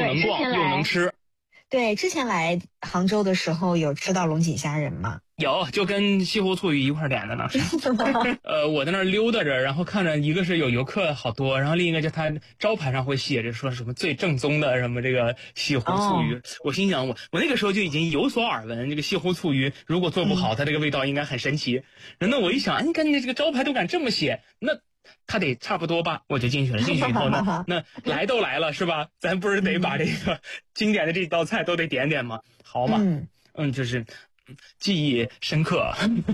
能逛又能吃。 对，之前来杭州的时候有吃到龙井虾仁吗？ 有，就跟西湖醋鱼一块点的呢。我在那儿溜达着，然后看着一个是有游客好多，然后另一个就他招牌上会写着说什么最正宗的什么这个西湖醋鱼。我心想我那个时候就已经有所耳闻，这个西湖醋鱼如果做不好，它这个味道应该很神奇。然后我一想，哎，你看你这个招牌都敢这么写，那他得差不多吧，我就进去了。进去以后呢，那来都来了是吧？咱不是得把这个经典的这道菜都得点点吗？好嘛，就是记忆深刻。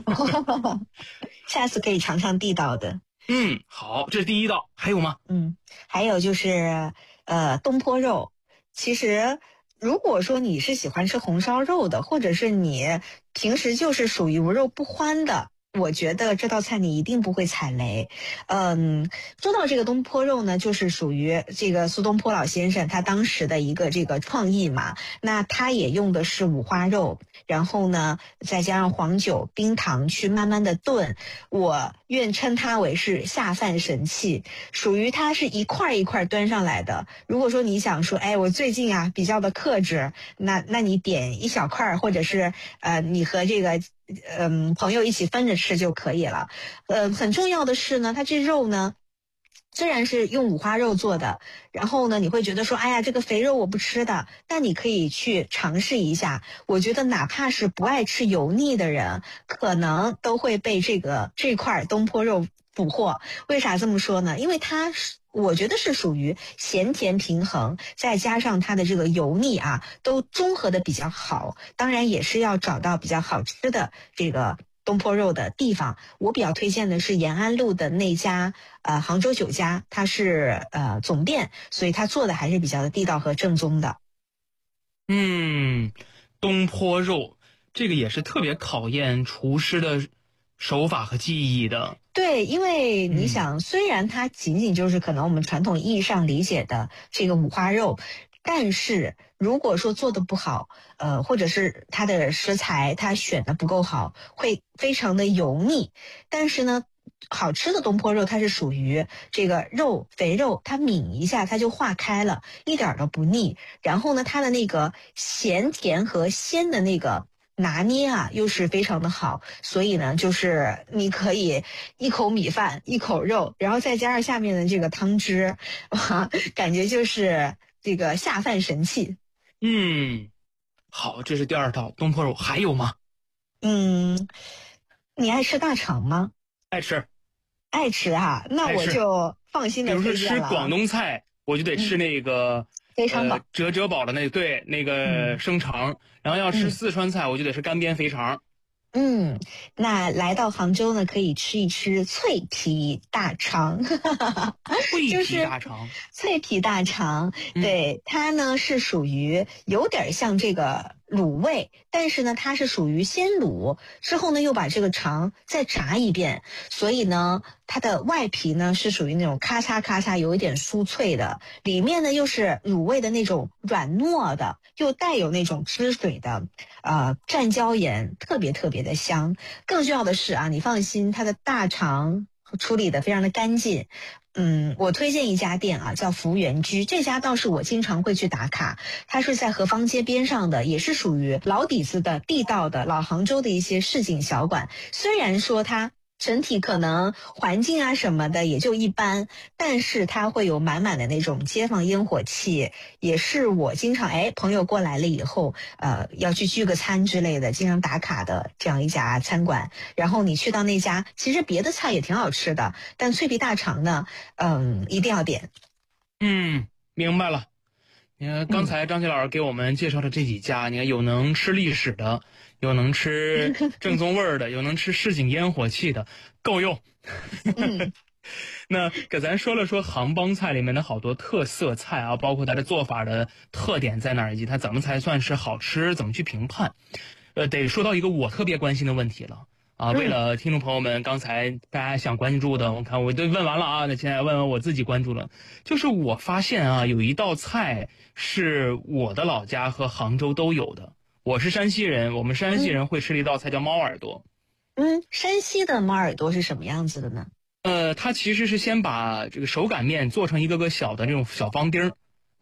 下次可以尝尝地道的。 好，这是第一道，还有吗？ 还有就是东坡肉。其实如果说你是喜欢吃红烧肉的，或者是你平时就是属于无肉不欢的，我觉得这道菜你一定不会踩雷。说到这个东坡肉呢，就是属于这个苏东坡老先生他当时的一个这个创意嘛。那他也用的是五花肉，然后呢再加上黄酒、冰糖去慢慢的炖。我愿称它为是下饭神器，属于它是一块一块端上来的。如果说你想说，哎，我最近啊比较的克制，那你点一小块，或者是你和这个朋友一起分着吃就可以了。很重要的是呢，它这肉呢虽然是用五花肉做的，然后呢你会觉得说，哎呀，这个肥肉我不吃的，但你可以去尝试一下。我觉得哪怕是不爱吃油腻的人，可能都会被这块东坡肉俘获。为啥这么说呢？因为它我觉得是属于咸甜平衡，再加上它的这个油腻啊，都综合的比较好。当然也是要找到比较好吃的这个东坡肉的地方。我比较推荐的是延安路的那家杭州酒家，它是总店，所以它做的还是比较的地道和正宗的。 东坡肉这个也是特别考验厨师的手法和技艺的。 对，因为你想，虽然它仅仅就是可能我们传统意义上理解的这个五花肉，但是如果说做的不好，或者是它的食材它选的不够好，会非常的油腻。但是呢，好吃的东坡肉它是属于这个肥肉，它抿一下它就化开了，一点都不腻。然后呢，它的那个咸甜和鲜的那个拿捏啊，又是非常的好。所以呢，就是你可以一口米饭一口肉，然后再加上下面的这个汤汁，哇，感觉就是这个下饭神器。 好，这是第二道东坡肉，还有吗？ 你爱吃大肠吗？ 爱吃。 爱吃哈，那我就放心的推荐了。 比如说吃广东菜，我就得吃那个肥肠煲， 哲宝的那个生肠，然后要吃四川菜，我就得吃干煸肥肠。 那来到杭州呢，可以吃一吃脆皮大肠。 脆皮大肠， 脆皮大肠，对，它呢是属于有点像这个卤味，但是呢它是属于先卤之后呢又把这个肠再炸一遍，所以呢它的外皮呢是属于那种咔嚓咔嚓有一点酥脆的，里面呢又是卤味的那种软糯的，又带有那种汁水的，蘸椒盐特别特别的香。更重要的是啊，你放心，它的大肠处理的非常的干净。我推荐一家店啊，叫福源居，这家倒是我经常会去打卡。它是在河坊街边上的，也是属于老底子的地道的老杭州的一些市井小馆。虽然说它整体可能环境啊什么的也就一般，但是它会有满满的那种街坊烟火气，也是我经常朋友过来了以后要去聚个餐之类的经常打卡的这样一家餐馆。然后你去到那家，其实别的菜也挺好吃的，但脆皮大肠呢一定要点。 明白了。你看刚才张琪老师给我们介绍的这几家，你看有能吃历史的，有能吃正宗味儿的，有能吃市井烟火气的，够用。那给咱说了说杭帮菜里面的好多特色菜啊，包括它的做法的特点在哪儿，以及它怎么才算是好吃，怎么去评判。得说到一个我特别关心的问题了啊！为了听众朋友们刚才大家想关注的，我看我都问完了啊，那现在问问我自己关注了，就是我发现啊，有一道菜是我的老家和杭州都有的。我是山西人，我们山西人会吃的一道菜叫猫耳朵。 山西的猫耳朵是什么样子的呢？ 它其实是先把这个手擀面做成一个个小的这种小方丁儿，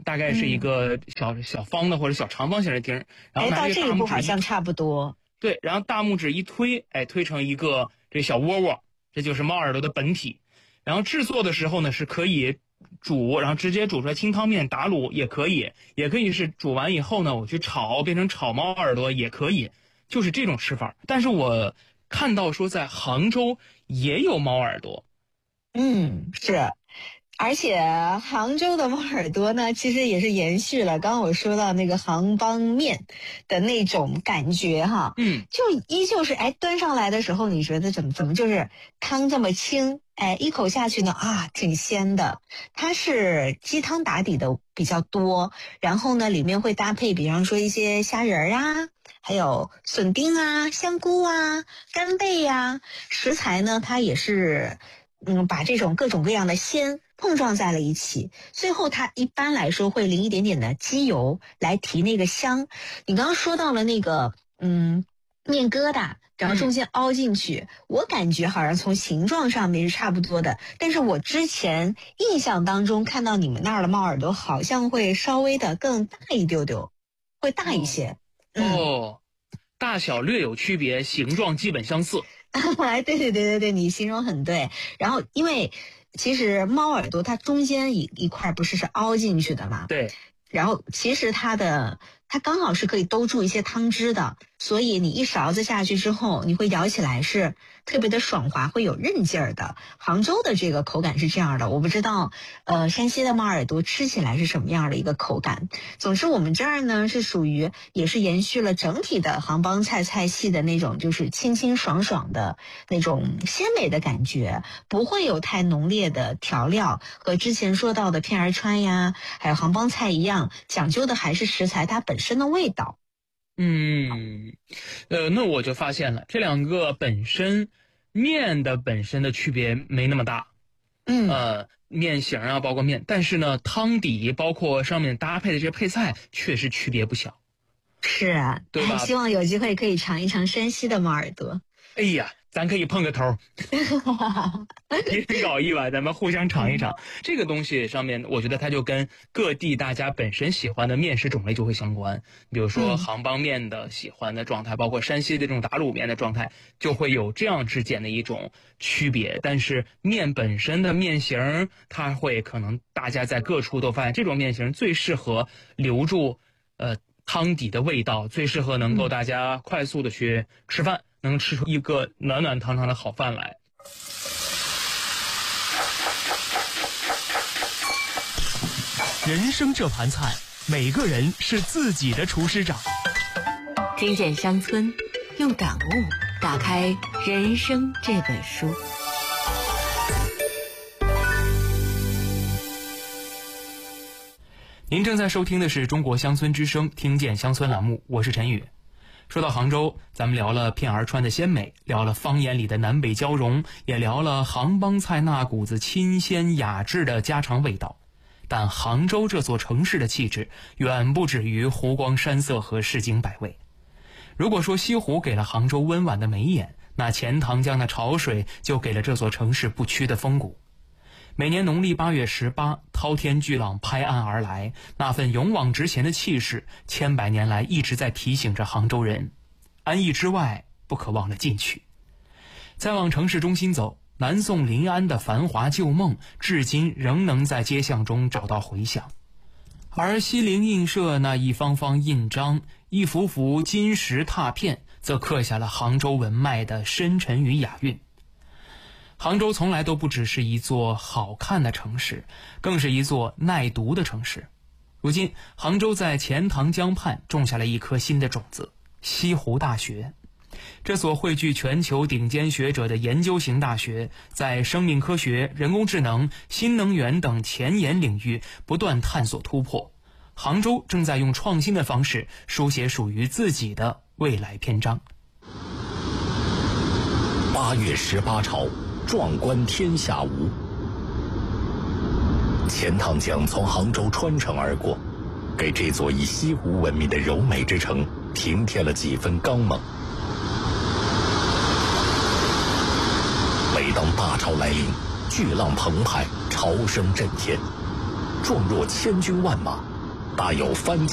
大概是一个小方的或者小长方形的钉，然后拿这个大拇指好像差不多。 对，然后大拇指一推，推成一个这小窝窝，这就是猫耳朵的本体。然后制作的时候呢，是可以煮，然后直接煮出来清汤面打卤也可以，也可以是煮完以后呢，我去炒变成炒猫耳朵也可以，就是这种吃法。但是我看到说在杭州也有猫耳朵。 是。而且杭州的猫耳朵呢，其实也是延续了刚刚我说到那个杭帮面的那种感觉哈。就依旧是端上来的时候，你觉得怎么就是汤这么清，一口下去呢挺鲜的。它是鸡汤打底的比较多，然后呢里面会搭配比方说一些虾仁啊，还有笋丁啊、香菇啊、干贝啊，食材呢它也是把这种各种各样的鲜碰撞在了一起，最后它一般来说会淋一点点的鸡油来提那个香。你刚刚说到了那个面疙瘩，然后中间凹进去，我感觉好像从形状上面是差不多的，但是我之前印象当中看到你们那儿的猫耳朵好像会稍微的更大一丢丢，会大一些。 大小略有区别，形状基本相似。 对，你形容很对。然后因为其实猫耳朵它中间一块不是凹进去的嘛？ 对。 然后其实它刚好是可以兜住一些汤汁的，所以你一勺子下去之后，你会咬起来是特别的爽滑，会有韧劲儿的。杭州的这个口感是这样的，我不知道山西的猫耳朵吃起来是什么样的一个口感。总之我们这儿呢是属于也是延续了整体的杭帮菜系的那种就是清清爽爽的那种鲜美的感觉，不会有太浓烈的调料，和之前说到的片儿川呀还有杭帮菜一样，讲究的还是食材它本身的味道。 那我就发现了这两个面的本身的区别没那么大。面型啊包括面，但是呢汤底包括上面搭配的这些配菜确实区别不小。 是啊， 对吧？ 希望有机会可以尝一尝山西的猫耳朵。 哎呀，咱可以碰个头，一人搞一碗，咱们互相尝一尝。这个东西上面，我觉得它就跟各地大家本身喜欢的面食种类就会相关。比如说杭帮面的喜欢的状态，包括山西的这种打卤面的状态，就会有这样之间的一种区别。但是面本身的面型，它会可能大家在各处都发现，这种面型最适合留住汤底的味道，最适合能够大家快速的去吃饭，能吃出一个暖暖堂堂的好饭来。 人生这盘菜，每个人是自己的厨师长。 听见乡村，用感悟打开人生这本书。 您正在收听的是中国乡村之声听见乡村栏目，我是陈宇。说到杭州，咱们聊了片儿川的鲜美，聊了方言里的南北交融，也聊了杭帮菜那股子清鲜雅致的家常味道。但杭州这座城市的气质远不止于湖光山色和市井百味。如果说西湖给了杭州温婉的眉眼，那钱塘江的潮水就给了这座城市不屈的风骨。每年农历8月18，滔天巨浪拍岸而来，那份勇往直前的气势，千百年来一直在提醒着杭州人，安逸之外不可忘了进取。再往城市中心走，南宋临安的繁华旧梦，至今仍能在街巷中找到回响。而西泠印社那一方方印章，一幅幅金石拓片，则刻下了杭州文脉的深沉与雅韵。杭州从来都不只是一座好看的城市，更是一座耐读的城市。如今杭州在钱塘江畔种下了一颗新的种子——西湖大学。这所汇聚全球顶尖学者的研究型大学，在生命科学、人工智能、新能源等前沿领域不断探索突破。杭州正在用创新的方式书写属于自己的未来篇章。 8月18潮，壮观天下无。钱塘江从杭州穿城而过，给这座以西湖闻名的柔美之城平添了几分刚猛。每当大潮来临，巨浪澎湃，潮声震天，状若千军万马， 大有番